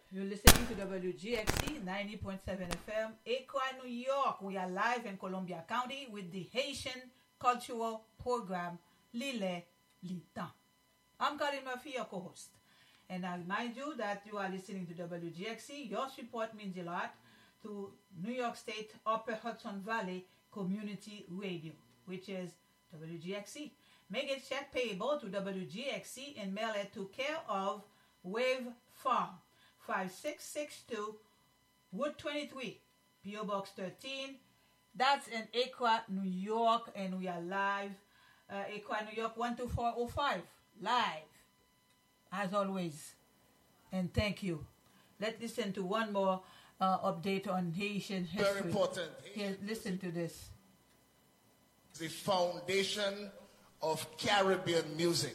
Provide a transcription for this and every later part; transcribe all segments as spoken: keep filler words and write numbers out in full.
You're listening to W G X C ninety point seven F M, Akron, New York. We are live in Columbia County with the Haitian Cultural Program, Lile Litan. I'm Colin Murphy, your co-host. And I remind you that you are listening to W G X C. Your support means a lot to New York State Upper Hudson Valley Community Radio, which is W G X C. Make a check payable to W G X C and mail it to care of Wave Farm, five six six two Wood twenty-three, P O Box thirteen. That's in Akron, New York, and we are live. Uh, Akron, New York one two four oh five. Live, as always. And thank you. Let's listen to one more uh, update on Haitian history. Very important. Here, listen to this. The foundation of Caribbean music.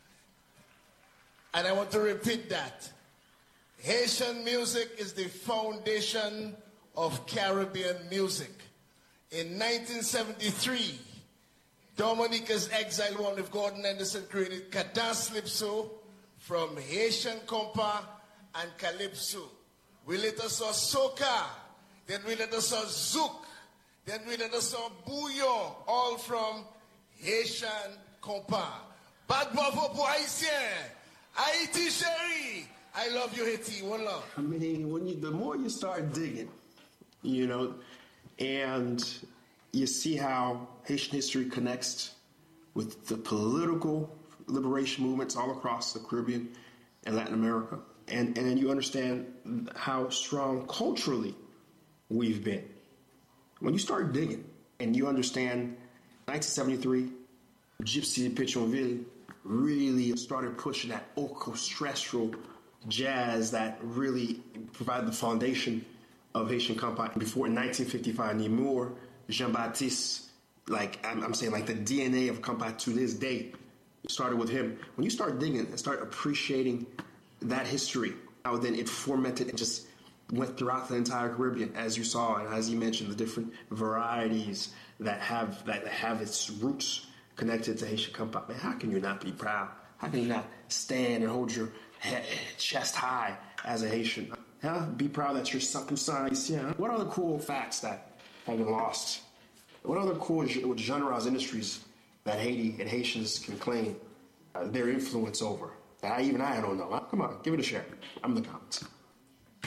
And I want to repeat that. Haitian music is the foundation of Caribbean music. In nineteen seventy-three, Dominica's Exile One with Gordon Anderson created Cadence Calypso from Haitian compa and Calypso. We later saw soca, then we later saw zouk, then we later saw bouillon, all from Haitian compa. Bad bravo pour Haïtien, Haïti chérie. I love you, Haiti. One love. I mean, when you, the more you start digging, you know, and you see how Haitian history connects with the political liberation movements all across the Caribbean and Latin America, and, and then you understand how strong culturally we've been. When you start digging and you understand nineteen seventy-three, Gypsy Pétionville really started pushing that orchestral jazz that really provided the foundation of Haitian compa. Before in nineteen fifty-five, Nemours, Jean-Baptiste, like I'm, I'm saying, like the D N A of compa to this day started with him. When you start digging and start appreciating that history, how then it fermented and just went throughout the entire Caribbean, as you saw, and as you mentioned, the different varieties that have that have its roots connected to Haitian compa. Man, how can you not be proud? How can you not stand and hold your head, chest high as a Haitian? Huh? Be proud that you're circumcised. Yeah. What other cool facts that have been lost? What other cool genres, industries that Haiti and Haitians can claim uh, their influence over? That I, even I don't know. Come on, give it a share. I'm in the comments.